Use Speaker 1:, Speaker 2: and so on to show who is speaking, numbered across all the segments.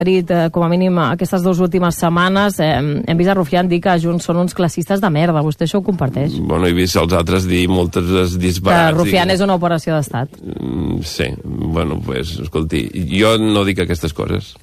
Speaker 1: com a mínim aquestes 2 últimes setmanes, hem vist a Rufián dir que Junts són uns classistes de merda. Vostè això ho comparteix?
Speaker 2: Bueno, he vist els altres dir moltes disbarats.
Speaker 1: Que Rufián és una operació d'estat.
Speaker 2: Sí, bueno, pues, escolti, jo no dic aquestes coses.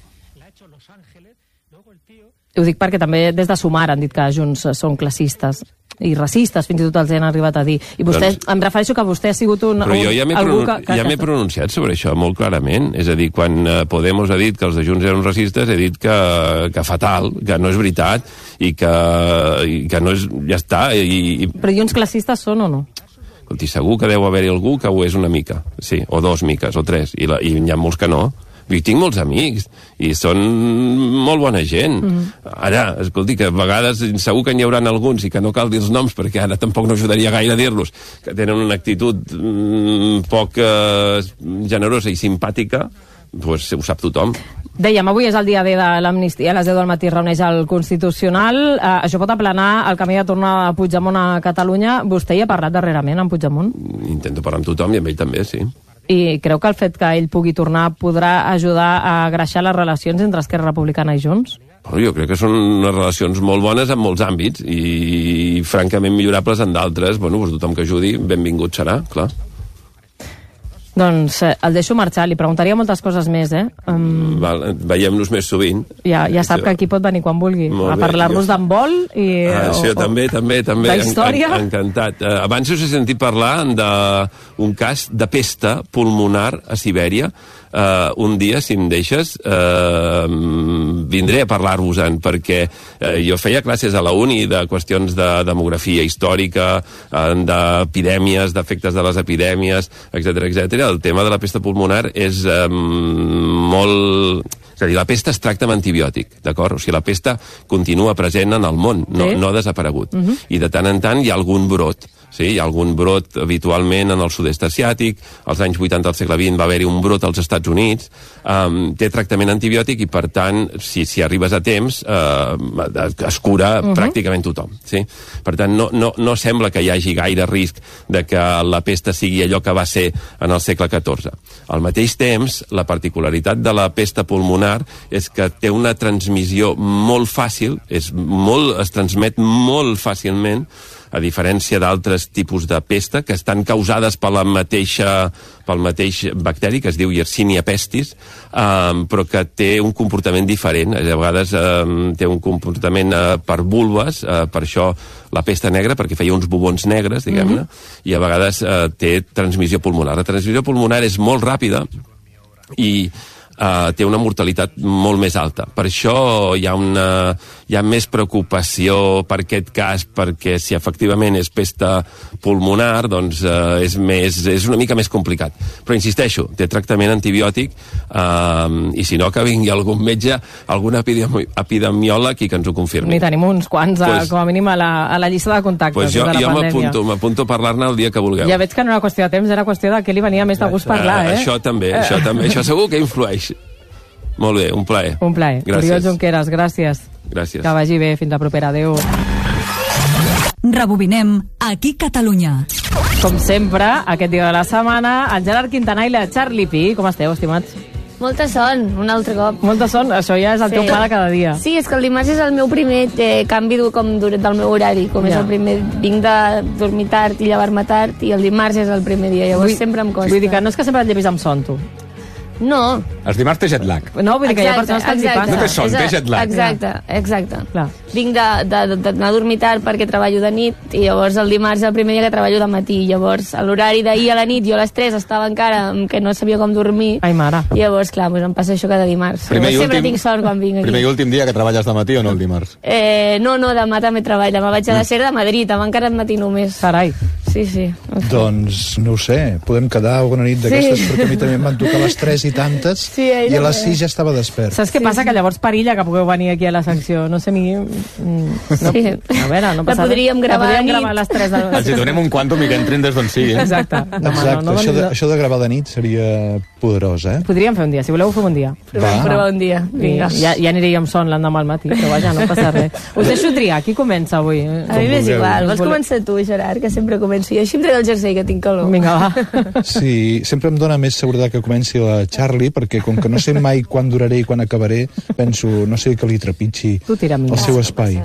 Speaker 1: Ho dic perquè també des de Sumar han dit que Junts són classistes i racistes, fins i tot els han arribat a dir. I vostè, em refereixo que vostè ha sigut
Speaker 2: Però jo ja m'he pronunciat sobre això molt clarament. És a dir, quan Podemos ha dit que els de Junts eren racistes, he dit que fatal, que no és veritat i que no és... Ja està.
Speaker 1: Però i uns classistes són o no?
Speaker 2: Escolti, segur que deu haver-hi algú que ho és una mica, sí, o 2 miques, o 3, i hi ha molts que no. Jo tinc molts amics i són molt bona gent. Ara, escolti, que a vegades segur que n'hi haurà alguns i que no cal dir els noms perquè ara tampoc no ajudaria gaire a dir-los, que tenen una actitud poc generosa i simpàtica, doncs ho sap tothom.
Speaker 1: Dèiem, avui és el dia D de l'amnistia, a les 10 del matí reuneix el Constitucional. Això pot aplanar el camí de tornar a Puigdemont a Catalunya. Vostè hi ha parlat darrerament amb Puigdemont?
Speaker 2: Intento parlar amb tothom i amb ell també, sí.
Speaker 1: I creu que el fet que ell pugui tornar podrà ajudar a greixar les relacions entre Esquerra Republicana i Junts?
Speaker 2: Jo crec que són unes relacions molt bones en molts àmbits i francament millorables en d'altres. Bueno, doncs tothom que ajudi, benvingut serà, clar.
Speaker 1: Doncs el deixo marxar, li preguntaria moltes coses més,
Speaker 2: Veiem-nos més sovint.
Speaker 1: Ja sap que aquí pot venir quan vulgui, a parlar-nos d'handbol i...
Speaker 2: Això també.
Speaker 1: D'història.
Speaker 2: Encantat. Abans us he sentit parlar d'un cas de pesta pulmonar a Sibèria. Un dia, si em deixes, vindré a parlar-vos-en, perquè jo feia classes a la uni de qüestions de demografia històrica, d'epidèmies, d'efectes de les epidèmies, etc. El tema de la pesta pulmonar és molt... És a dir, la pesta es tracta amb antibiòtic, d'acord? O sigui, la pesta continua present en el món, no ha desaparegut. I de tant en tant hi ha algun brot. Sí, hi ha algun brot habitualment en el sud-est asiàtic, als anys 80 del segle XX va haver-hi un brot als Estats Units, té tractament antibiòtic i, per tant, si arribes a temps, es cura pràcticament tothom. Sí? Per tant, no sembla que hi hagi gaire risc de que la pesta sigui allò que va ser en el segle XIV. Al mateix temps, la particularitat de la pesta pulmonar és que té una transmissió molt fàcil, es transmet molt fàcilment, a diferència d'altres tipus de pesta que estan causades pel mateix bacteri, que es diu Yersinia pestis, però que té un comportament diferent. A vegades té un comportament per vulves, per això la pesta negra, perquè feia uns bubons negres, diguem-ne, i a vegades té transmissió pulmonar. La transmissió pulmonar és molt ràpida i té una mortalitat molt més alta. Per això hi ha més preocupació per aquest cas, perquè si efectivament és pesta pulmonar, doncs és una mica més complicat. Però insisteixo, té tractament antibiòtic i si no, que vingui algun metge, algun epidemiòleg i que ens ho confirmi.
Speaker 1: N'hi tenim uns quants, com a mínim, a la llista de contactes de la pandèmia.
Speaker 2: Jo m'apunto a parlar-ne el dia que vulgueu.
Speaker 1: Ja veig que no era qüestió de temps, era qüestió de què li venia més de gust parlar,
Speaker 2: Això també, això segur que influeix. Molt bé, un plaer.
Speaker 1: Un plaer. Oriol Junqueras, gràcies.
Speaker 2: Gràcies.
Speaker 1: Que vagi bé, fins la propera. Adéu.
Speaker 3: Rebobinem aquí Catalunya.
Speaker 1: Com sempre, aquest dia de la setmana, en Gerard Quintana i la Charlie Pi. Com esteu, estimats?
Speaker 4: Molta son, un altre cop.
Speaker 1: Molta son, això ja és el teu pla de cada dia.
Speaker 4: Sí, és que el dimarts és el meu primer canvi del meu horari. Com és el primer, vinc de dormir tard i llevar-me tard, i el dimarts és el primer dia, llavors sempre em costa.
Speaker 1: Vull dir que no és que sempre et llevis amb son, tu.
Speaker 4: No.
Speaker 5: Els dimarts té jet lag.
Speaker 1: No, vull dir que hi ha persones que els hi passa.
Speaker 5: No té son, té jet lag.
Speaker 4: Exacte.
Speaker 1: Clar.
Speaker 4: Vinc d'anar a dormir tard perquè treballo de nit i llavors el dimarts és el primer dia que treballo de matí. Llavors, a l'horari d'ahir a la nit, jo a les 3 estava encara que no sabia com dormir.
Speaker 1: Ai, mare.
Speaker 4: I llavors, clar, em passa això cada dimarts. Sempre tinc son quan vinc aquí.
Speaker 5: Primer i últim dia que treballes de matí o no el dimarts?
Speaker 4: No, demà també treballo. Demà vaig a la Ser de Madrid, demà encara de matí només.
Speaker 1: Carai.
Speaker 4: Sí.
Speaker 6: Doncs, no ho sé, podem quedar alguna nit d'aquestes, perquè a mi també em van tocar a les 3 i tantes, i a les 6 ja estava despert.
Speaker 1: Saps què passa? Que llavors perilla que pugueu venir aquí a la secció. No sé, a veure, no passa res.
Speaker 4: La podríem gravar
Speaker 1: a les 3 de...
Speaker 5: Els hi donem un quantum i que entrin des d'on sigui.
Speaker 1: Exacte.
Speaker 6: Això de gravar de nit seria poderós,
Speaker 1: Podríem fer un dia, si voleu fer un dia.
Speaker 4: Provar un dia, vinga.
Speaker 1: Ja aniríem amb son l'endemà al matí, però vaja, no passa res. Us deixo triar, qui comença avui?
Speaker 4: A mi m'és igual, vols començar tu, Gerard, que sempre comença començo. I així em trec el jersei, que tinc calor.
Speaker 1: Vinga, va.
Speaker 6: Sí, sempre em dóna més seguretat que comenci la Charlie, perquè com que no sé mai quan duraré i quan acabaré, penso, no sé que li trepitgi el seu espai.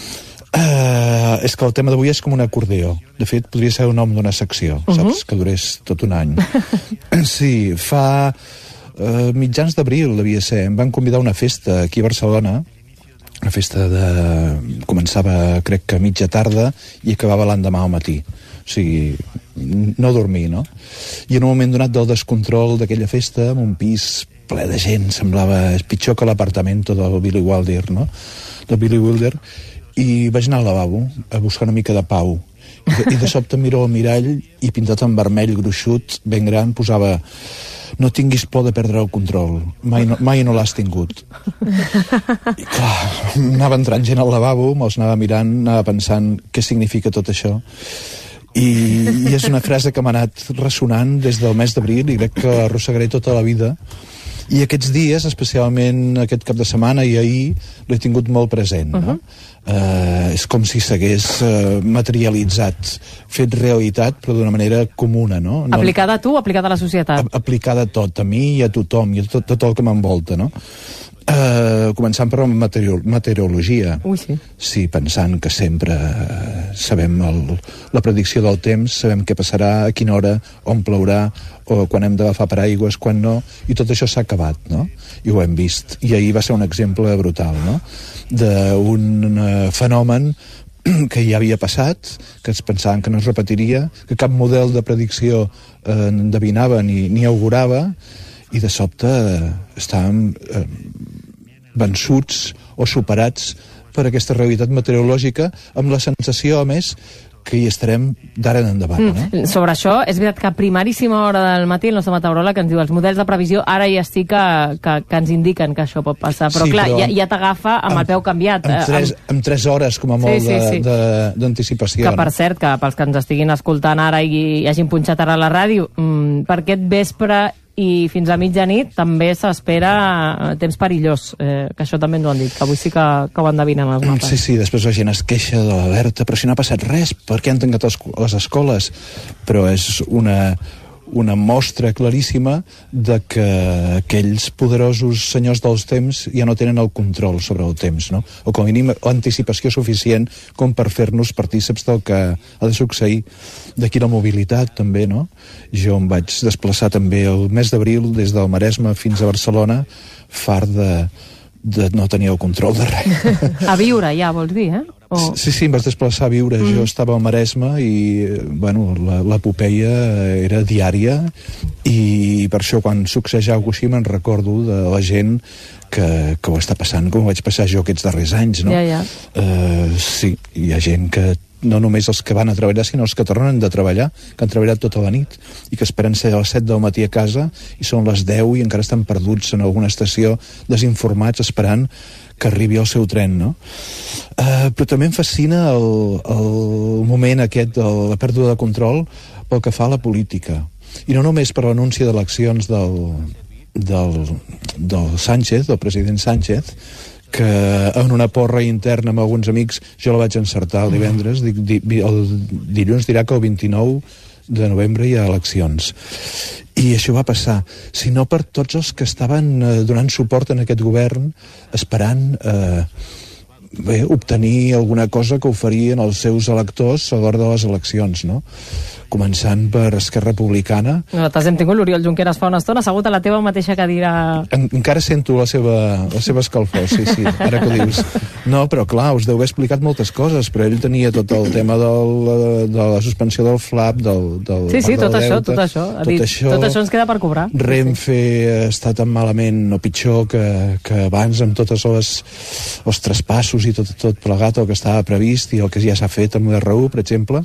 Speaker 6: És que el tema d'avui és com un acordeó. De fet, podria ser el nom d'una secció, saps? Que durés tot un any. Sí, fa mitjans d'abril, devia ser. Em van convidar a una festa aquí a Barcelona, una festa començava, crec que a mitja tarda i acabava l'endemà al matí. O sigui, no dormir, no? I en un moment donat del descontrol d'aquella festa, amb un pis ple de gent, semblava pitjor que l'apartament del Billy Wilder, no? Del Billy Wilder. I vaig anar al lavabo a buscar una mica de pau. I de sobte miro al mirall i pintat en vermell gruixut, ben gran, posava: no tinguis por de perdre el control, mai no l'has tingut. I clar, anava entrant gent al lavabo, me'ls anava mirant, anava pensant què significa tot això. I és una frase que m'ha anat ressonant des del mes d'abril i crec que l'arrossegaré tota la vida. I aquests dies, especialment aquest cap de setmana i ahir, l'he tingut molt present, no? És com si s'hagués materialitzat, fet realitat, però d'una manera comuna, no?
Speaker 1: Aplicada a tu o aplicada a la societat?
Speaker 6: Aplicada a tot, a mi i a tothom, i a tot el que m'envolta, no? Començant per la meteorologia.
Speaker 1: Ui, sí.
Speaker 6: Sí, pensant que sempre sabem la predicció del temps, sabem què passarà, a quina hora, on plourà, o quan hem d'agafar paraigües, quan no, i tot això s'ha acabat, no? I ho hem vist. I ahir va ser un exemple brutal, no? D'un fenomen que ja havia passat, que es pensaven que no es repetiria, que cap model de predicció endevinava ni augurava, i de sobte estàvem vençuts o superats per aquesta realitat meteorològica, amb la sensació, a més, que hi estarem d'ara en endavant. No?
Speaker 1: Sobre això, és veritat que a primeríssima hora del matí el nostre meteoròleg ens diu els models de previsió ara ja estic que ens indiquen que això pot passar, però sí, clar, ja t'agafa amb el peu canviat.
Speaker 6: Amb 3 hores, com a molt, d'anticipació.
Speaker 1: Que per cert, que pels que ens estiguin escoltant ara i hagin punxat ara a la ràdio, per aquest vespre i fins a mitjanit també s'espera temps perillós, que això també ens ho han dit, que avui sí que ho endevinen els mapes.
Speaker 6: Sí, després la gent es queixa de l'alerta, però si no ha passat res, per què han tancat les escoles? Però és una mostra claríssima de que aquells poderosos senyors dels temps ja no tenen el control sobre el temps, no? O com a mínim l'anticipació suficient com per fer-nos partíceps del que ha de succeir. D'aquí la mobilitat també, no? Jo em vaig desplaçar també el mes d'abril des del Maresme fins a Barcelona, fart de no tenir el control de res.
Speaker 1: A viure ja, vols dir, eh?
Speaker 6: Sí, em vaig desplaçar a viure. Jo estava al Maresme i, bueno, l'epopeia era diària i per això quan succeeix alguna cosa així me'n recordo de la gent que ho està passant com ho vaig passar jo aquests darrers anys, no?
Speaker 1: Ja.
Speaker 6: Sí, hi ha gent que no només els que van a treballar, sinó els que tornen de treballar, que han treballat tota la nit i que esperen ser a les 7 del matí a casa i són les 10 i encara estan perduts en alguna estació, desinformats, esperant que arribi el seu tren, no? Però també em fascina el moment aquest de la pèrdua de control pel que fa a la política. I no només per l'anunci d'eleccions del Sánchez, del president Sánchez, que en una porra interna amb alguns amics jo la vaig encertar el divendres, el dilluns dirà que el 29 de novembre hi ha eleccions. I això va passar, sinó per tots els que estaven donant suport en aquest govern, esperant obtenir alguna cosa que oferien els seus electors a l'hora de les eleccions, no? Començant per Esquerra Republicana.
Speaker 1: Nosaltres hem tingut l'Oriol Junqueras fa una estona assegut a la teva mateixa cadira.
Speaker 6: Encara sento la seva escalfor, sí, ara que ho dius. No, però clar, us deu haver explicat moltes coses, però ell tenia tot el tema de la suspensió del FLAP,
Speaker 1: Sí, tot això. Tot això ens queda per cobrar.
Speaker 6: Renfe està tan malament o pitjor que abans amb tots els traspassos i tot plegat el que estava previst i el que ja s'ha fet amb l'RU, per exemple,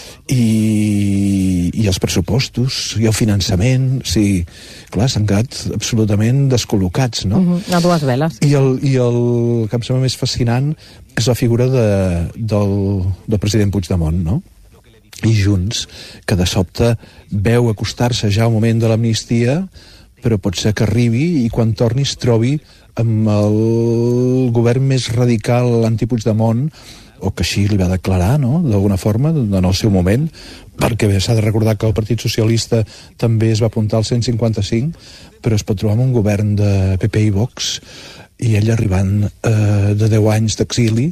Speaker 6: i els pressupostos i el finançament, sí, clar, s'han quedat absolutament descol·locats, no?
Speaker 1: A dues veles.
Speaker 6: I el que em sembla més fascinant és la figura del president Puigdemont, no? I Junts, que de sobte veu acostar-se ja al moment de l'amnistia, però pot ser que arribi i quan torni es trobi amb el govern més radical anti-Puigdemont o que així li va declarar, no?, d'alguna forma, en el seu moment, perquè s'ha de recordar que el Partit Socialista també es va apuntar al 155, però es pot trobar amb un govern de PP i Vox, i ell arribant de 10 anys d'exili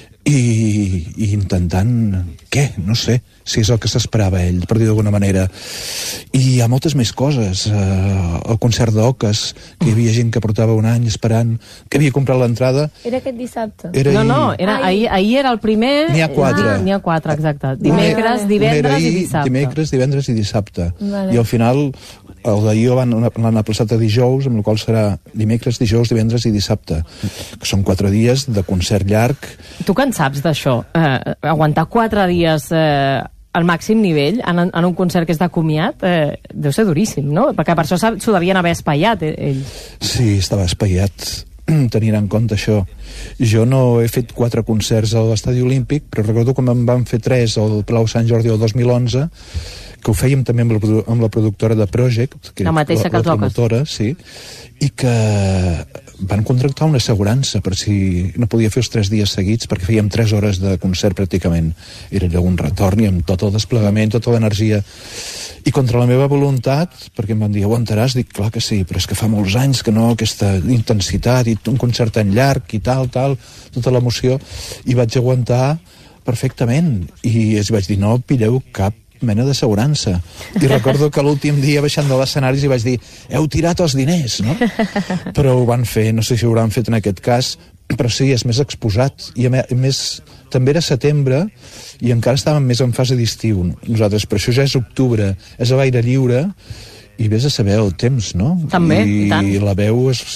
Speaker 6: i intentant, què? No sé si és el que s'esperava ell, per dir d'alguna manera. I hi ha moltes més coses. El concert d'Oques, que hi havia gent que portava un any esperant, que havia comprat l'entrada.
Speaker 4: Era aquest dissabte?
Speaker 1: Ahir era el primer...
Speaker 6: N'hi ha 4.
Speaker 1: N'hi ha 4, exacte. Dimecres, divendres i dissabte.
Speaker 6: Dimecres, divendres i dissabte. Vale. I al final, el d'ahir l'han aplaçat a dijous, amb la qual serà dimecres, dijous, divendres i dissabte. Que són 4 dies de concert llarg.
Speaker 1: Tu que en saps d'això? Aguantar 4 dies al màxim nivell en un concert que és de comiat deu ser duríssim, no? Perquè per això s'ho devien haver espaiat, ells.
Speaker 6: Sí, estava espaiat, tenint en compte això. Jo no he fet 4 concerts a l'Estadi Olímpic, però recordo que en van fer 3 al Palau Sant Jordi el 2011, que ho fèiem també amb la productora de Project, que
Speaker 1: la mateixa que
Speaker 6: la promotora, sí, i que van contractar una assegurança per si no podia fer els 3 dies seguits, perquè fèiem 3 hores de concert pràcticament. Era allò un retorn i amb tot el desplegament, tota l'energia. I contra la meva voluntat, perquè em van dir, aguantaràs? Dic, clar que sí, però és que fa molts anys que no, aquesta intensitat i un concert tan llarg i tal, tota l'emoció, i vaig aguantar perfectament. I els vaig dir, no pilleu cap mena d'assegurança. I recordo que l'últim dia baixant de l'escenari i vaig dir, heu tirat els diners, no? Però ho van fer, no sé si ho hauran fet en aquest cas, però sí, és més exposat. I a més, també era setembre i encara estàvem més en fase d'estiu nosaltres, però això ja és octubre, és a l'aire lliure i vés a saber el temps, no?
Speaker 1: També, i tant.
Speaker 6: I la veu és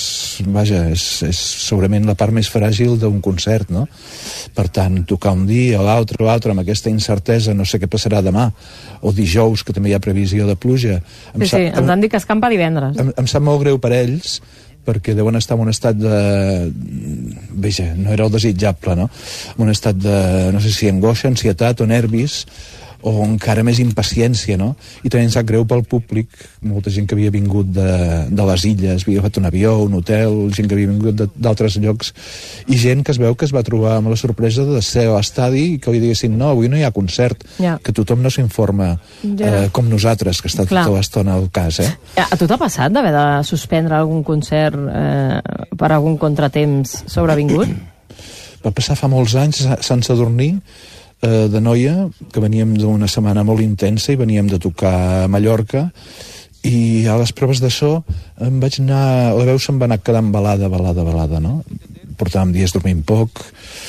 Speaker 6: segurament la part més fràgil d'un concert, no? Per tant, tocar un dia, l'altre, amb aquesta incertesa, no sé què passarà demà, o dijous, que també hi ha previsió de pluja.
Speaker 1: Ens han dit que escampa divendres.
Speaker 6: Em sap molt greu per ells, perquè deuen estar en un estat de... Veja, no era el desitjable, no? En un estat de, no sé si angoixa, ansietat o nervis, o encara més impaciència, no? I també em sap greu pel públic, molta gent que havia vingut de les illes, havia agafat un avió, un hotel, gent que havia vingut d'altres llocs, i gent que es veu que es va trobar amb la sorpresa de ser a l'estadi i que li diguessin, no, avui no hi ha concert, que tothom no s'informa com nosaltres, que està tota l'estona al cas, eh?
Speaker 1: A tu t'ha passat d'haver de suspendre algun concert per algun contratemps sobrevingut?
Speaker 6: Va passar fa molts anys a Sant Sadurní, de noia, que veníem d'una setmana molt intensa i veníem de tocar a Mallorca, i a les proves de so em vaig anar, la veu se'm va anar quedant balada, no? Portàvem dies dormint poc,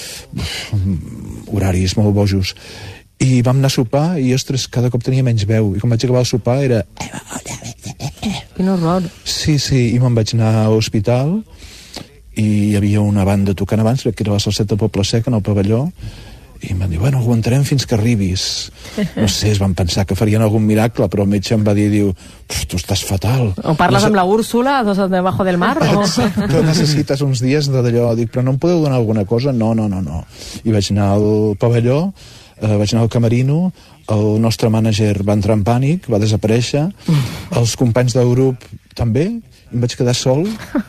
Speaker 6: horaris molt bojos, i vam anar a sopar i, ostres, cada cop tenia menys veu, i quan vaig acabar el sopar era...
Speaker 1: Quin horror.
Speaker 6: Sí, i me'n vaig anar a l'hospital i hi havia una banda tocant abans, que era la Salseta del Poble Sec, en el pavelló, i em van dir, bueno, aguantarem fins que arribis. No sé, es van pensar que farien algun miracle, però el metge em va dir, diu, tu estàs fatal.
Speaker 1: O parles amb la Úrsula, debajo del mar?
Speaker 6: Tu necessites uns dies d'allò. Dic, però no em podeu donar alguna cosa? No. I vaig anar al pavelló, vaig anar al camerino, el nostre mànager va entrar en pànic, va desaparèixer, els companys del grup també, i em vaig quedar sol,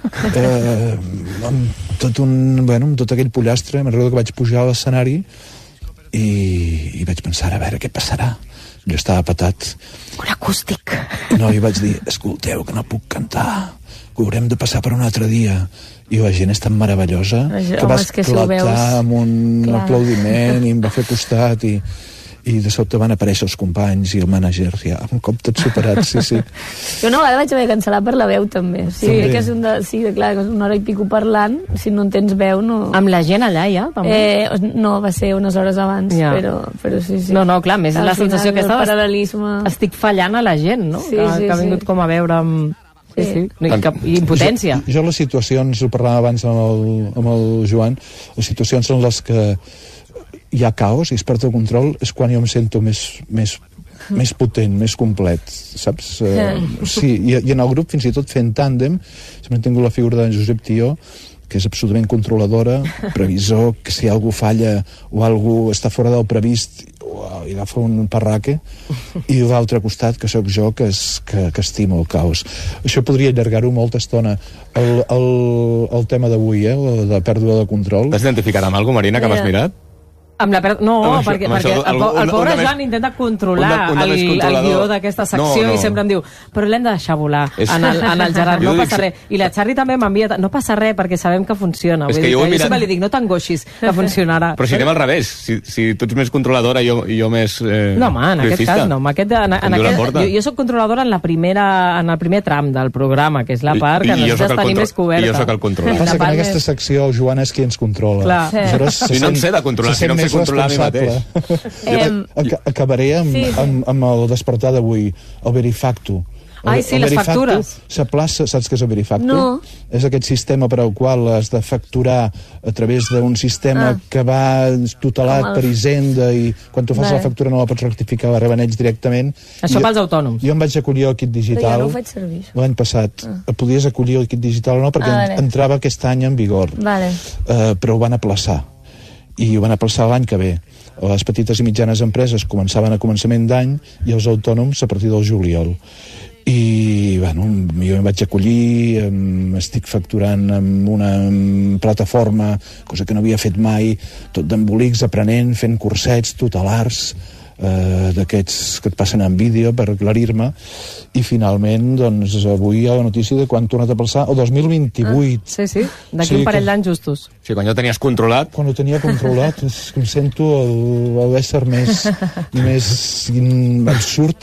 Speaker 6: amb tot aquell pollastre. Me'n recordo que vaig pujar a l'escenari i vaig pensar, a veure què passarà. Jo estava patat.
Speaker 1: Un acústic.
Speaker 6: No, i vaig dir, escolteu, que no puc cantar, que haurem de passar per un altre dia. I la gent és tan meravellosa que va esclatar amb un aplaudiment i em va fer costat i de sobte van aparèixer els companys i el mànager, ja, un cop tot superat, sí.
Speaker 4: Jo una vegada vaig haver de cancel·lar per la veu, també. Sí, que és clar, que és una hora i pico parlant, si no en tens veu, no...
Speaker 1: Amb la gent allà, ja, també?
Speaker 4: No, va ser unes hores abans, però sí.
Speaker 1: No, clar, més la sensació que estic fallant a la gent, no?
Speaker 4: Sí,
Speaker 1: que ha vingut com a veure amb... Sí. I impotència.
Speaker 6: Jo les situacions, ho parlàvem abans amb el Joan, les situacions en les que hi ha caos i es perd el control és quan jo em sento més potent, més complet, saps? Sí, i en el grup, fins i tot fent tàndem, sempre he tingut la figura de Josep Tió, que és absolutament controladora, previsor, que si algú falla o algú està fora del previst i agafa un parraque, i l'altre costat, que sóc jo, que estimo el caos. Això podria allargar-ho molta estona. El tema d'avui, la pèrdua de control...
Speaker 5: T'has identificat amb alguna, Marina, que m'has mirat?
Speaker 1: perquè el pobre Joan intenta controlar el guió d'aquesta secció i sempre em diu, però l'hem de deixar volar en el Gerard, no passa res. I la Charlie també m'envia, no passa res perquè sabem que funciona. Jo sempre li dic, no t'angoixis, que funcionarà.
Speaker 5: Però si anem al revés, si tu ets més controladora i jo més
Speaker 1: no, home, en aquest cas no. Jo soc controladora en el primer tram del programa, que és la part que necessites tenir més coberta.
Speaker 5: I jo soc el controlador.
Speaker 6: Passa que en aquesta secció el Joan és qui ens controla.
Speaker 5: Si no em sé de controlar, si no em sé controlar a mi mateix.
Speaker 6: Acabaré amb el despertar d'avui, el Verifacto.
Speaker 1: Ai, sí, les factures.
Speaker 6: S'aplaça, saps què és el Verifacto?
Speaker 4: No.
Speaker 6: És aquest sistema per al qual has de facturar a través d'un sistema que va tutelat per Hisenda i quan tu fas la factura no la pots rectificar, la reben ells directament.
Speaker 1: Això pels autònoms.
Speaker 6: Jo em vaig acollir al kit digital.
Speaker 4: Però jo no ho faig servir.
Speaker 6: L'any passat. Podies acollir al kit digital o no, perquè entrava aquest any en vigor. Però ho van aplaçar. I ho van aplaçar l'any que ve. Les petites i mitjanes empreses començaven a començament d'any i els autònoms a partir del juliol. I, bueno, jo em vaig acollir, estic facturant amb una plataforma, cosa que no havia fet mai, tot d'embolics, aprenent, fent cursets tutelars, d'aquests que et passen en vídeo per aclarir-me, i finalment, doncs, avui hi ha la notícia de quan ha tornat a passar, el 2028.
Speaker 1: Sí, d'aquí un parell d'anys justos.
Speaker 5: Sí, quan ja ho tenies controlat.
Speaker 6: Quan ho tenia controlat, és que em sento l'ésser més absurd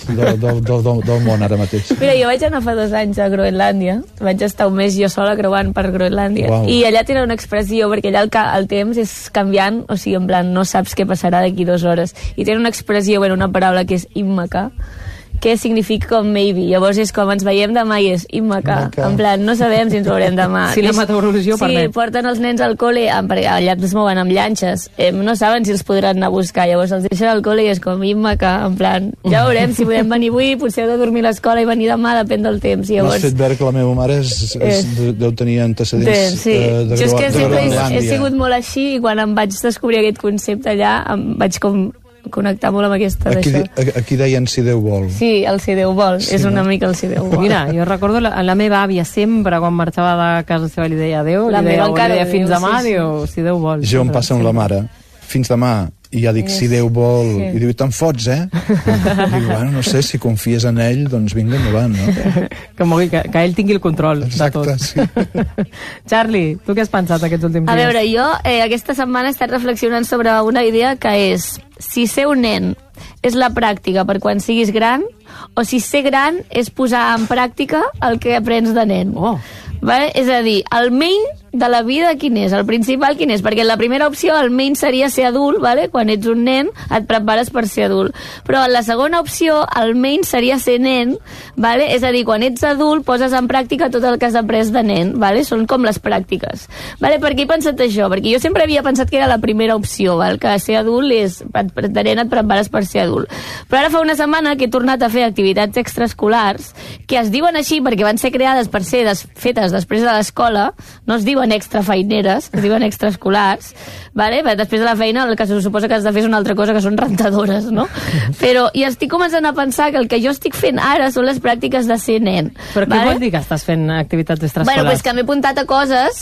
Speaker 6: del món ara mateix.
Speaker 4: Mira, jo vaig anar fa 2 anys a Groenlàndia, vaig estar un mes jo sola creuant per Groenlàndia, i allà tenen una expressió, perquè allà el temps és canviant, o sigui, en plan, no saps què passarà d'aquí 2 hores, i tenen una expressió, una paraula que és immaca, que significa com maybe. Llavors és com ens veiem demà i és immaca. En plan, no sabem si ens veurem demà.
Speaker 1: Si la meteorologia ho permet.
Speaker 4: Sí, porten els nens al col·le, perquè allà es mouen amb llanxes. No saben si els podran anar a buscar. Llavors els deixen al col·le i és com immaca. En plan, ja veurem si podem venir avui, potser heu de dormir a l'escola i venir demà, depèn del temps.
Speaker 6: M'has fet veure que la meva mare deu tenir antecedents de Groenlàndia.
Speaker 4: Jo és que sempre he sigut molt així i quan em vaig descobrir aquest concepte allà em vaig com connectar molt amb aquesta d'això.
Speaker 6: Aquí deien si Déu vol.
Speaker 4: Sí, el si Déu vol, és una mica el si Déu vol.
Speaker 1: Mira, jo recordo la meva àvia sempre, quan marxava de casa seva, li deia adéu, li deia fins demà, diu, si Déu vol.
Speaker 6: Jo em passa amb la mare, fins demà, i ja dic, si Déu vol, i diu, te'n fots, eh? Dic, bueno, no sé, si confies en ell, doncs vinga, endavant, no?
Speaker 1: Que ell tingui el control de tot.
Speaker 6: Exacte, sí.
Speaker 1: Charlie, tu què has pensat aquests últims dies?
Speaker 4: A veure, jo aquesta setmana he estat reflexionant sobre una idea que és si ser un nen és la pràctica per quan siguis gran o si ser gran és posar en pràctica el que aprens de nen. Vale? És a dir, el main de la vida quin és? El principal quin és? Perquè la primera opció, el main seria ser adult, vale? Quan ets un nen et prepares per ser adult. Però en la segona opció, el main seria ser nen, vale? És a dir, quan ets adult poses en pràctica tot el que has après de nen, vale? Són com les pràctiques. Vale? Per què he pensat això? Perquè jo sempre havia pensat que era la primera opció, val? Que ser adult és, de nen et prepares per ser adult. Però ara fa una setmana que he tornat a fer activitats extraescolars que es diuen així perquè van ser creades per ser fetes després de l'escola, no es diuen extrafeineres, es diuen extraescolars, vale? Després de la feina el que se suposa que has de fer és una altra cosa, que són rentadores, no? Però, i estic començant a pensar que el que jo estic fent ara són les pràctiques de ser nen.
Speaker 1: Però què vol dir que estàs fent activitats extraescolars?
Speaker 4: Bueno, pues que m'he apuntat a coses,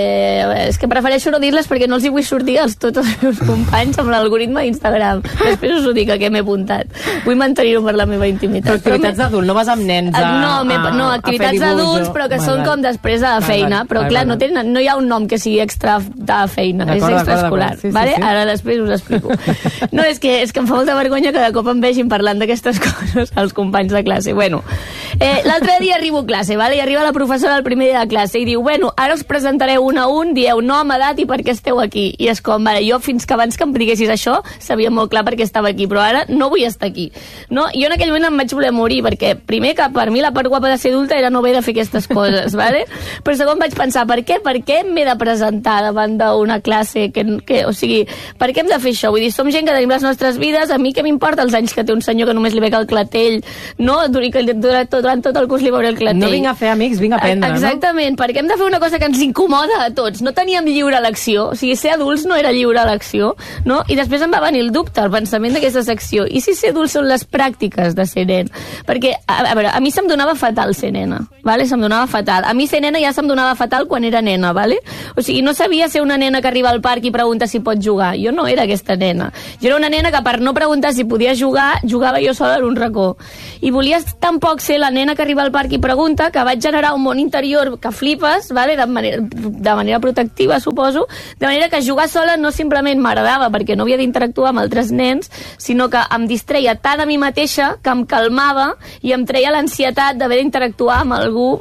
Speaker 4: és que prefereixo no dir-les perquè no els hi vull sortir a tots els meus companys amb l'algoritme d'Instagram. Després us ho dic a què m'he apuntat. Vull mantenir-ho per la meva intimitat.
Speaker 1: Però activitats d'adult, no vas amb nens
Speaker 4: no, activitats d'adults, però que són com després de la feina, però clar, no hi ha un nom que sigui extra de feina, és extraescolar. Vale? Ara després us explico. No, és que em fa molta vergonya que de cop em vegin parlant d'aquestes coses als companys de classe. Bueno, l'altre dia arribo a classe, vale? I arriba la professora el primer dia de classe i diu, bueno, ara us presentareu un a un, dieu nom, edat i per què esteu aquí. I és com, vale, jo fins que abans que em diguessis això sabia molt clar per què estava aquí, però ara no vull estar aquí. No? Jo en aquell moment em vaig voler morir, perquè primer que per mi la part guapa de ser adulta era no haver de fer aquestes coses, vale? Però segon vaig pensar, per què m'he de presentar davant d'una classe o sigui, per què hem de fer això? Vull dir, som gent que tenim les nostres vides, a mi què m'importa els anys que té un senyor que només li veig el clatell, no? Durant tot el curs li veuré el clatell.
Speaker 1: No vinc a fer amics, vinc a aprendre, no?
Speaker 4: Exactament, per què hem de fer una cosa que ens incomoda a tots? No teníem lliure elecció, o sigui, ser adults no era lliure elecció, no? I després em va venir el dubte, el pensament d'aquesta secció. I si ser adults són les pràctiques de ser nen? Perquè, a veure, a mi se'm donava fatal ser nena, vale? Se'm donava fatal. A mi ser nena ja se'm donava fatal quan era nena. nena, vale? O sigui, no sabia ser una nena que arriba al parc i pregunta si pot jugar. Jo no era aquesta nena. Jo era una nena que per no preguntar si podia jugar, jugava jo sola en un racó. I volia tampoc ser la nena que arriba al parc i pregunta, que vaig generar un món interior que flipes, vale? de manera protectiva, suposo, de manera que jugar sola no simplement m'agradava perquè no havia d'interactuar amb altres nens, sinó que em distreia tant a mi mateixa que em calmava i em treia l'ansietat d'haver d'interactuar amb algú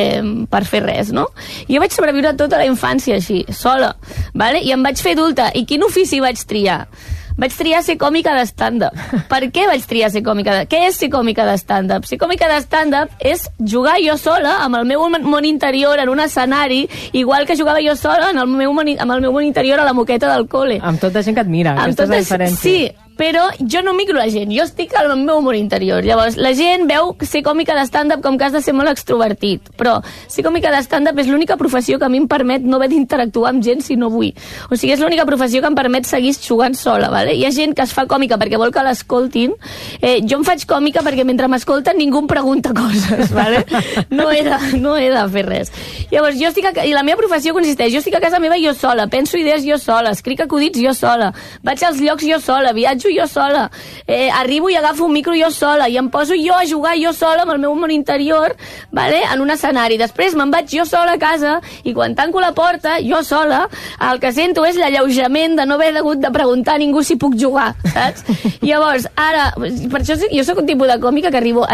Speaker 4: per fer res, no? Jo vaig sobreviure tota la infància així, sola, vale? I em vaig fer adulta. I quin ofici vaig triar? Vaig triar ser còmica de stand-up. Per què vaig triar ser còmica de... Què és ser còmica de stand-up? Ser còmica de stand-up és jugar jo sola amb el meu món interior en un escenari, igual que jugava jo sola amb el meu món interior a la moqueta del col·le.
Speaker 1: Amb tota gent que et mira, aquesta és la diferència.
Speaker 4: Sí, però jo no micro la gent, jo estic al meu món interior. Llavors, la gent veu ser còmica de stand-up com que has de ser molt extrovertit, però ser còmica de stand-up és l'única professió que a mi em permet no haver d'interactuar amb gent si no vull. O sigui, és l'única professió que em permet seguir jugant sola, vale? Hi ha gent que es fa còmica perquè vol que l'escoltin. Jo em faig còmica perquè mentre m'escolten ningú em pregunta coses, vale? No he de fer res. Llavors, i la meva professió consisteix, jo estic a casa meva jo sola, penso idees jo sola, escric acudits jo sola, vaig als llocs jo sola, viatjo jo sola, arribo i agafo un micro jo sola i em poso jo a jugar jo sola amb el meu món interior, vale? En un escenari. Després me'n vaig jo sola a casa i quan tanco la porta, jo sola, el que sento és l'alleujament de no haver hagut de preguntar a ningú si puc jugar, saps? Llavors, ara, per això jo sóc un tipus de còmica que arribo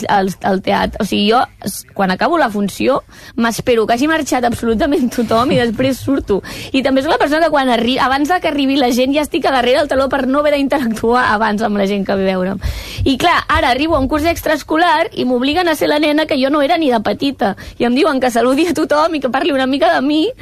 Speaker 4: al teatre. O sigui, jo, quan acabo la funció, m'espero que hagi marxat absolutament tothom i després surto. I també sóc la persona que abans que arribi la gent ja estic a darrere del taló per no haver d'interactuar abans amb la gent que ve a veure'm. I clar, ara arribo a un curs extraescolar i m'obliguen a ser la nena que jo no era ni de petita. I em diuen que saludi a tothom i que parli una mica de mi,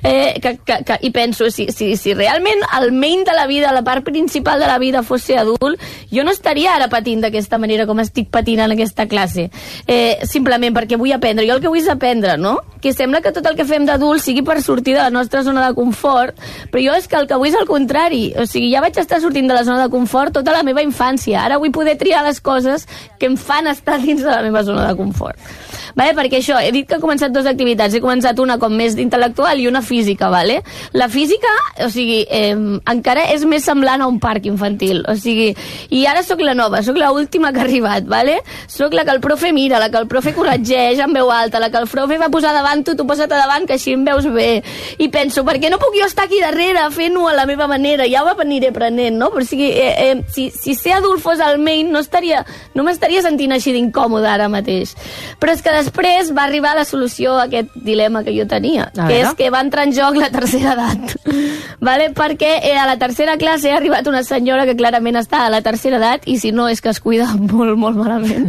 Speaker 4: i penso, si realment el main de la vida, la part principal de la vida fos ser adult, jo no estaria ara patint d'aquesta manera com estic patint en aquesta classe. Simplement perquè vull aprendre. Jo el que vull és aprendre, no? Que sembla que tot el que fem d'adult sigui per sortir de la nostra zona de confort, però jo és que el que vull és el contrari. O sigui, ja vaig estar sortint de la zona de confort tota la meva infància. Ara vull poder triar les coses que em fan estar dins de la meva zona de confort. Vale? Perquè això, he dit que he començat 2 activitats. He començat una com més intel·lectual i una física, vale? La física, o sigui, encara és més semblant a un parc infantil. O sigui, i ara sóc la nova, sóc l'última que ha arribat, vale? Sóc la que el profe mira, la que el profe corregeix en veu alta, la que el profe va posar davant tu posa't a davant, que així em veus bé. I penso, per què no puc jo estar aquí darrere fent-ho a la meva manera? Ja ho aniré aprenent, no? Però o sigui, si ser adult fos el main, no m'estaria sentint així d'incòmode ara mateix. Però és que després va arribar la solució a aquest dilema que jo tenia, que és que va entrar en joc la tercera edat. Vale? Perquè a la tercera classe ha arribat una senyora que clarament està a la tercera edat i si no és que es cuida molt, molt malament.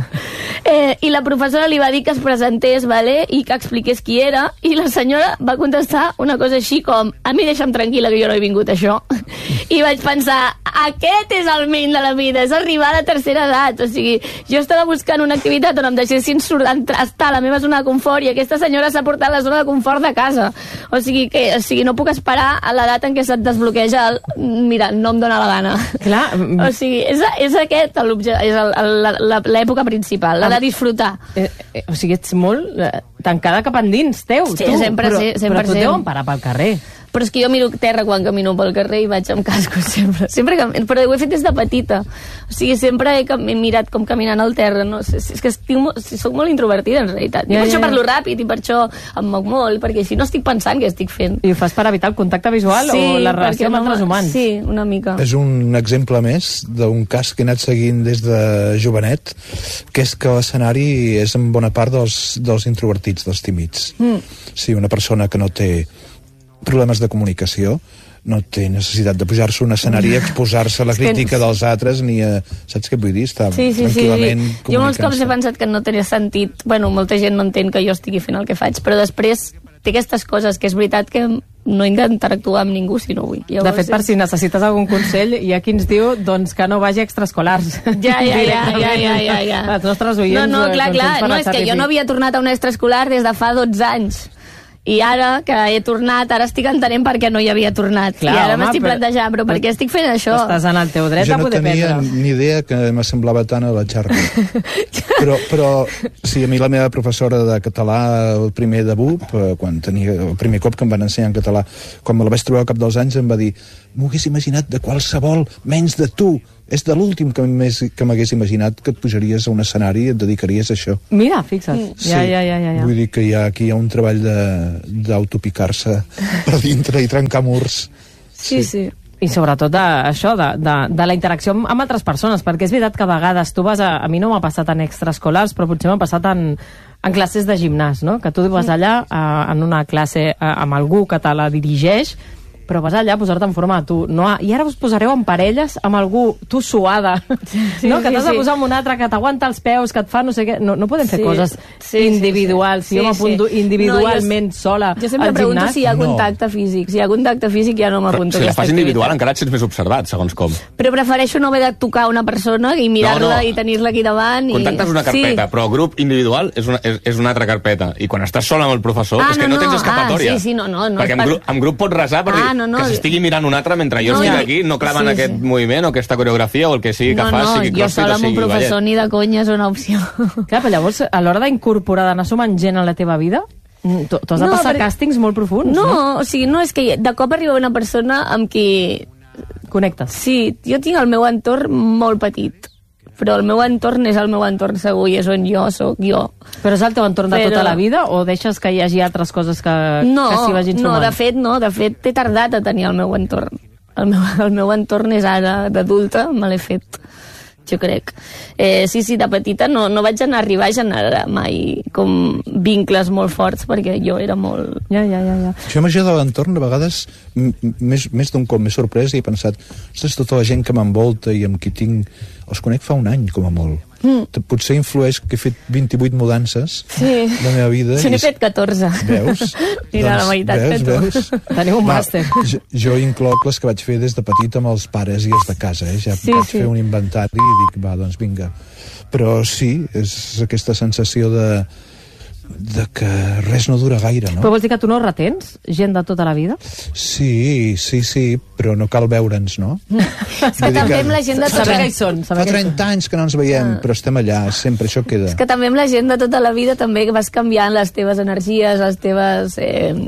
Speaker 4: I la professora li va dir que es presentés, vale? I que expliqués qui era, i la senyora va contestar una cosa així com: a mi deixa'm tranquil·la que jo no he vingut a això. I vaig pensar, aquest és el main de la vida, és arribar a la tercera edat. O sigui, jo estava buscant una activitat on em deixessin estar a la meva zona de confort i aquesta senyora s'ha portat la zona de confort de casa. O sigui, no puc esperar a l'edat en què se't desbloqueja mira, no em dóna la gana. Clar. O sigui, és aquest l'època principal, la de disfrutar.
Speaker 1: O sigui, ets molt tancada cap endins, teu.
Speaker 4: Sí, tu. Sempre.
Speaker 1: Però tu deuen parar pel carrer.
Speaker 4: Però és que jo miro terra quan camino pel carrer i vaig amb cascos, sempre. Però ho he fet des de petita. O sigui, sempre he mirat com caminant al terra. No? És que soc molt introvertida, en realitat. I per això parlo ràpid, i per això em moc molt, perquè així no estic pensant què estic fent.
Speaker 1: I ho fas per evitar el contacte visual o la relació amb altres humans?
Speaker 4: Sí, una mica.
Speaker 6: És un exemple més d'un cas que he anat seguint des de jovenet, que és que l'escenari és en bona part dels introvertits, dels tímids. Sí, una persona que no té problemes de comunicació no té necessitat de pujar-se a un escenari i exposar-se a la crítica dels altres ni a... Saps què vull dir? Està tranquil·lament comunicant-se.
Speaker 4: Jo molts cops he pensat que no tenia sentit. Bueno, molta gent no entén que jo estigui fent el que faig, però després té aquestes coses que és veritat que no he d'interactuar amb ningú si no vull.
Speaker 1: Llavors, de fet, per si necessites algun consell, hi ha qui ens diu doncs, que no vagi a extraescolars.
Speaker 4: Ja.
Speaker 1: Els nostres oients...
Speaker 4: No, clar, no, és que jo no havia tornat a un extraescolar des de fa 12 anys. I ara que he tornat, ara estic entenent per què no hi havia tornat.
Speaker 1: Clar,
Speaker 4: I ara
Speaker 1: home,
Speaker 4: m'estic plantejant, però per què estic fent això?
Speaker 1: Estàs en el teu dret a poder prendre.
Speaker 6: Jo no tenia ni idea que m'assemblava tant a la Charlie. però sí, a mi la meva professora de català, el primer de BUP, quan tenia el primer cop que em van ensenyar en català, quan me la vaig trobar al cap dels anys, em va dir: m'ho hagués imaginat de qualsevol, menys de tu. És de l'últim que m'hagués imaginat que et pujaries a un escenari i et dedicaries a això.
Speaker 1: Mira, fixa't.
Speaker 6: Sí,
Speaker 1: Ja.
Speaker 6: Vull dir que aquí hi ha un treball d'autopicar-se per dintre i trencar murs.
Speaker 4: Sí.
Speaker 1: I sobretot això, de la interacció amb altres persones, perquè és veritat que a vegades tu vas a mi no m'ha passat en extraescolars, però potser m'ha passat en classes de gimnàs, no? Que tu vas allà en una classe amb algú que te la dirigeix, però vas allà a posar-te en forma de tu. No, i ara us posareu en parelles amb algú, tu suada, no? Que t'has de posar amb un altre, que t'aguanta els peus, que et fa no sé què. No podem fer coses individuals. Si jo m'apunto individualment sola al gimnàs...
Speaker 4: Jo sempre pregunto si hi ha contacte físic. Si hi ha contacte físic ja no m'apunto.
Speaker 5: Si la fas individual encara et sents més observat, segons com.
Speaker 4: Però prefereixo no haver de tocar una persona i mirar-la i tenir-la aquí davant.
Speaker 5: Contacte és una carpeta, però grup individual és una altra carpeta. I quan estàs sola amb el professor és que no tens escapatòria. Perquè en grup pots resar per dir que s'estigui mirant un altre mentre jo estic aquí, no claven aquest moviment o aquesta coreografia o el que sigui que fas, sigui crossfit o sigui ballet.
Speaker 4: Jo sola amb un professor ni de conya és una opció.
Speaker 1: Clar, però llavors, a l'hora d'incorporar, d'anar sumant gent a la teva vida, tu has de passar càstings molt profuns, no?
Speaker 4: No, o sigui, no, és que de cop arriba una persona amb qui...
Speaker 1: Connectes.
Speaker 4: Sí, jo tinc el meu entorn molt petit, però el meu entorn és el meu entorn segur i és on jo sóc jo.
Speaker 1: Però és el teu entorn de tota la vida o deixes que hi hagi altres coses que s'hi vagin sumant?
Speaker 4: De fet he tardat a tenir el meu entorn. El meu entorn és ara d'adulta, me l'he fet, jo crec. Sí, de petita no vaig arribar a generar mai com vincles molt forts perquè jo era molt...
Speaker 1: Ja.
Speaker 6: Jo amb això de l'entorn, a vegades, més d'un cop m'he sorprès i he pensat, ostres, tota la gent que m'envolta i amb qui tinc... Els conec fa un any, com a molt. Potser influeix que he fet 28 mudances de la meva vida.
Speaker 4: Jo n'he fet 14.
Speaker 6: Veus?
Speaker 4: Mira, la meitat que tu.
Speaker 6: Veus?
Speaker 1: Teniu un màster.
Speaker 6: Jo incloc les que vaig fer des de petit amb els pares i els de casa, Ja vaig fer un inventari i dic, va, doncs vinga. Però sí, és aquesta sensació de que res no dura gaire, no?
Speaker 1: Però vols dir que tu no retens gent de tota la vida?
Speaker 6: Sí, però no cal veure'ns, no?
Speaker 4: És que també amb la gent de
Speaker 1: Saber que hi són.
Speaker 6: Fa 30 anys que no ens veiem, però estem allà, sempre això queda.
Speaker 4: És que també amb la gent de tota la vida també vas canviant les teves energies, les teves...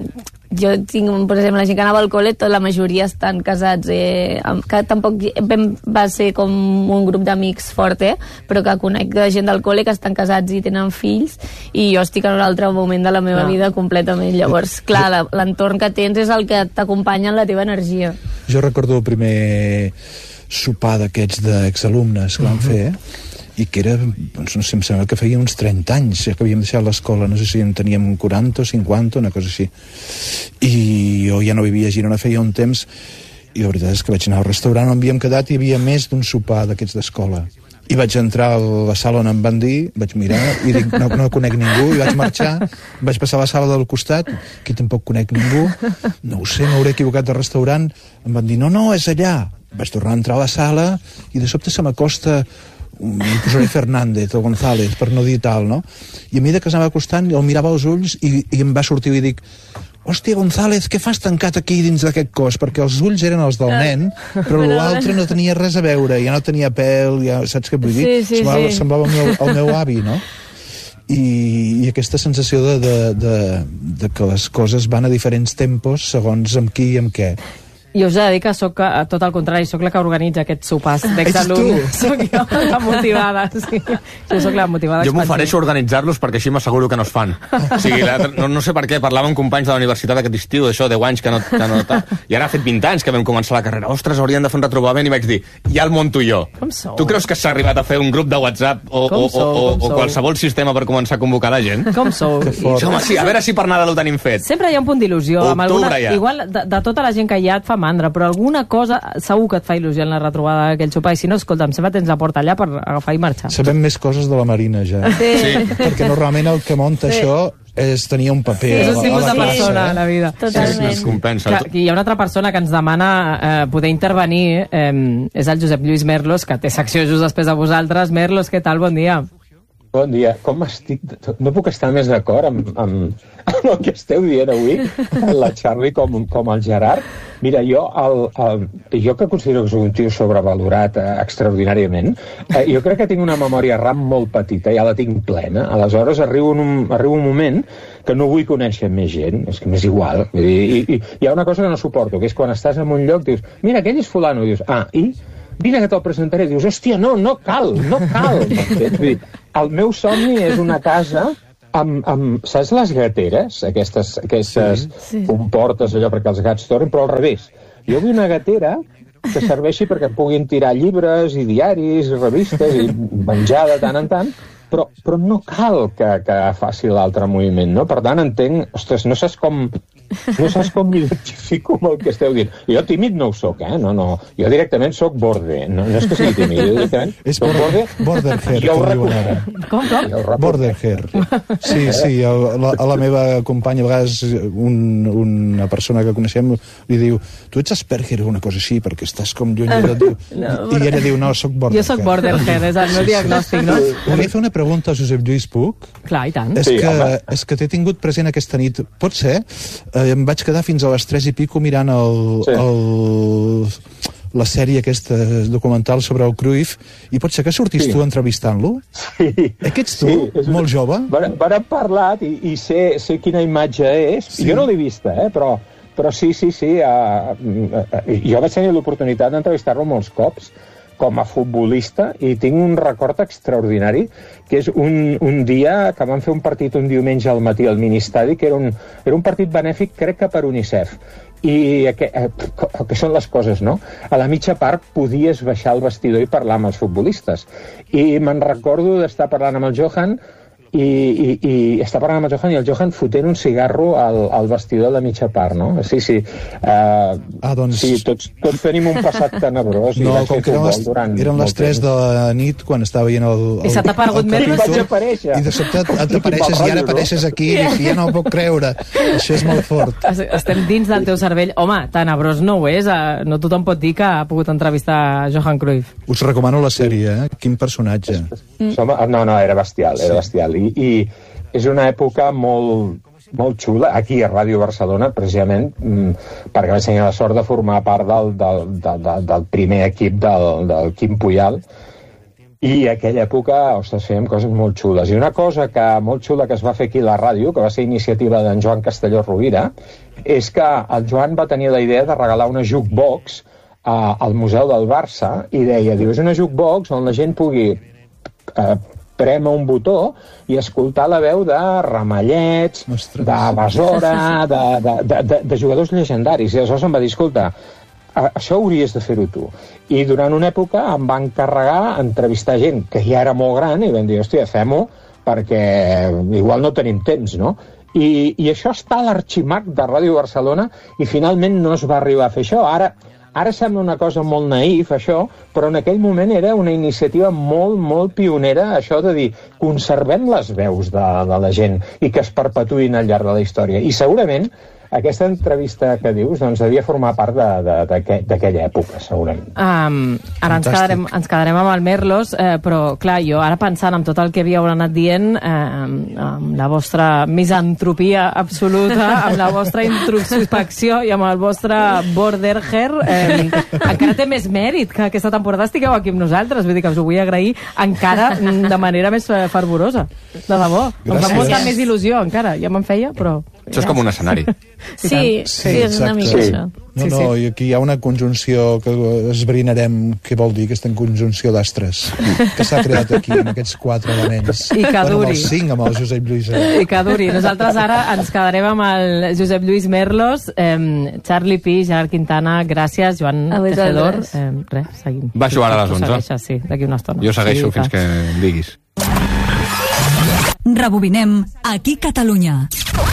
Speaker 4: Jo tinc, per exemple, la gent que anava al col·le, la majoria estan casats, que tampoc va ser com un grup d'amics fort, però que conec gent del col·le que estan casats i tenen fills, i jo estic en un altre moment de la meva vida completament. Llavors, clar, l'entorn que tens és el que t'acompanya en la teva energia.
Speaker 6: Jo recordo el primer sopar d'aquests d'exalumnes que vam fer, i que era, doncs no sé, em sembla que feia uns 30 anys que havíem deixat l'escola, no sé si en teníem 40 o 50, una cosa així, i jo ja no vivia a Girona feia un temps, i la veritat és que vaig anar al restaurant on havíem quedat i hi havia més d'un sopar d'aquests d'escola, i vaig entrar a la sala on em van dir, vaig mirar i dic, no conec ningú, i vaig marxar, vaig passar a la sala del costat, aquí tampoc conec ningú, no ho sé, m'hauré equivocat de restaurant, em van dir, no, és allà, vaig tornar a entrar a la sala i de sobte se m'acosta, em posaré Fernández o González per no dir tal, no? I a mesura que s'anava acostant el mirava als ulls i em va sortir i dic, hòstia, González, què fas tancat aquí dins d'aquest cos? Perquè els ulls eren els del nen, però l'altre no tenia res a veure, ja no tenia pèl, ja saps què vull dir? Semblava el meu avi, no? I aquesta sensació de que les coses van a diferents tempos segons amb qui i amb què.
Speaker 1: Jo us he de dir que soc, tot el contrari, soc la que organitza aquests sopars d'exalumnes. Soc jo la motivada, sí. Jo soc la motivada.
Speaker 5: Jo m'ofereixo a organitzar-los perquè així m'asseguro que no es fan. O sigui, no sé per què, parlàvem amb companys de la universitat aquest estiu, d'això, 10 anys que no i ara ha fet 20 anys que vam començar la carrera. Ostres, haurien de fer un retrobament, i vaig dir, ja el munto jo.
Speaker 1: Com sou?
Speaker 5: Tu creus que s'ha arribat a fer un grup de WhatsApp o qualsevol sistema per començar a convocar la gent?
Speaker 1: Com sou?
Speaker 5: Home, sí, a veure si per Nadal ho tenim fet.
Speaker 1: Sempre hi ha un punt d'il·lusió. Igual de tota la gent que hi ha et fa mandra, però alguna cosa segur que et fa il·lusió en la retrobada d'aquell sopar, i si no, escolta'm, sempre tens la porta allà per agafar i marxar.
Speaker 6: Sabem més coses de la Marina, ja.
Speaker 4: Sí.
Speaker 6: Perquè normalment el que munta això tenia un paper
Speaker 1: és un tipus de persona a la vida.
Speaker 4: Totalment.
Speaker 5: Es compensa.
Speaker 1: Clar, hi ha una altra persona que ens demana poder intervenir, és el Josep Lluís Merlos, que té secció just després de vosaltres. Merlos, què tal? Bon dia.
Speaker 7: Bon dia. Com estic... No puc estar més d'acord amb el que esteu dient avui, la Charlie com el Gerard. Mira, jo que considero que soc un tio sobrevalorat extraordinàriament, jo crec que tinc una memòria RAM molt petita, ja la tinc plena. Aleshores arribo un moment que no vull conèixer més gent, és que m'és igual. I hi ha una cosa que no suporto, que és quan estàs en un lloc, dius, mira, aquell és fulano, dius, i... Vine que te'l presentaré. Dius, hòstia, no cal. El meu somni és una casa amb saps les gateres? Aquestes comportes allò perquè els gats tornen, però al revés. Jo vull una gatera que serveixi perquè em puguin tirar llibres i diaris i revistes i menjar de tant en tant, però no cal que faci l'altre moviment, no? Per tant, entenc... Ostres, no saps com m'identifico amb el que esteu dient. Jo tímid no ho soc, No. Jo directament soc borde. No és que sigui tímid, jo directament soc borde.
Speaker 6: Borderhair,
Speaker 7: jo ho reconec.
Speaker 1: Com?
Speaker 6: Borderhair. Sí, a la meva companya, a vegades una persona que coneixem li diu, tu ets Asperger o una cosa així, perquè estàs com lluny i ella diu, no, soc Borderhair.
Speaker 1: Jo soc Borderhair, és el meu diagnòstic, no?
Speaker 6: Volia fer una pregunta a Josep Lluís Puig.
Speaker 1: Clar, i tant.
Speaker 6: És que t'he tingut present aquesta nit. Pot ser? Em vaig quedar fins a les 3 i pico mirant la sèrie aquesta documental sobre el Cruyff, i pot ser que sortis tu entrevistant-lo?
Speaker 7: Sí.
Speaker 6: Que ets tu, molt jove?
Speaker 7: Vàrem parlat i sé quina imatge és. Jo no l'he vista, però sí. Jo vaig tenir l'oportunitat d'entrevistar-lo molts cops com a futbolista, i tinc un record extraordinari, que és un dia que van fer un partit un diumenge al matí al Ministadi, que era un partit benèfic, crec que per UNICEF. I que són les coses, no? A la mitja part podies baixar al vestidor i parlar amb els futbolistes. I me'n recordo d'estar parlant amb el Johan, i està parlant amb el Johan, i el Johan fotent un cigarro al vestidor de mitja part, no? Sí.
Speaker 6: Doncs...
Speaker 7: Sí, tots tenim un passat tenebrós.
Speaker 6: No, com que eren les 3 de la nit quan estava veient el...
Speaker 1: I s'ha aparegut Merlos?
Speaker 7: Vaig aparèixer.
Speaker 6: I de sobte t'apareixes i ara apareixes aquí i ja no ho puc creure. Això és molt fort.
Speaker 1: Estem dins del teu cervell. Home, tenebrós no ho és. No tothom pot dir que ha pogut entrevistar Johan Cruyff.
Speaker 6: Us recomano la sèrie, Quin personatge.
Speaker 7: No, era bestial, I és una època molt xula, aquí a Ràdio Barcelona, precisament, perquè vaig tenir la sort de formar part del primer equip del Quim Puyal, i aquella època, fèiem coses molt xules. I una cosa molt xula que es va fer aquí a la ràdio, que va ser iniciativa d'en Joan Castelló Rovira, és que el Joan va tenir la idea de regalar una jukebox al Museu del Barça, i deia, és una jukebox on la gent pugui prémer un botó i escoltar la veu de Ramallets, de Besora, de jugadors llegendaris. I aleshores em va dir, escolta, això hauries de fer-ho tu. I durant una època em va encarregar entrevistar gent que ja era molt gran i vam dir, hòstia, fem-ho perquè igual no tenim temps, no? I això està a l'Arximac de Ràdio Barcelona i finalment no es va arribar a fer això. Ara sembla una cosa molt naïf, això, però en aquell moment era una iniciativa molt, molt pionera, això de dir, conservem les veus de la gent i que es perpetuïn al llarg de la història. I segurament aquesta entrevista que dius doncs devia formar part d'aquella època, segurament.
Speaker 1: Ara ens quedarem amb el Merlos, però clar, jo ara pensant en tot el que havíeu anat dient, amb la vostra misantropia absoluta, amb la vostra introspecció i amb el vostre borderhair, encara té més mèrit que aquesta temporada estigueu aquí amb nosaltres. Vull dir que us ho vull agrair encara de manera més fervorosa. De debò. Em fa molta més il·lusió encara. Ja me'n feia, però...
Speaker 5: Això és com un escenari.
Speaker 4: Sí, és una mica això.
Speaker 6: No, i aquí hi ha una conjunció que esbrinarem què vol dir aquesta conjunció d'astres que s'ha creat aquí, amb aquests 4 elements.
Speaker 1: I que duri.
Speaker 6: Amb els 5, amb el Josep Lluís.
Speaker 1: I que duri. Nosaltres ara ens quedarem amb el Josep Lluís Merlos, Charlie Pi, Gerard Quintana, gràcies, Joan Tejedor. Seguim.
Speaker 5: Baixo ara a les 11.
Speaker 1: Segueixes, sí, d'aquí una estona.
Speaker 5: Jo segueixo fins que em diguis.
Speaker 3: Rebobinem aquí Catalunya.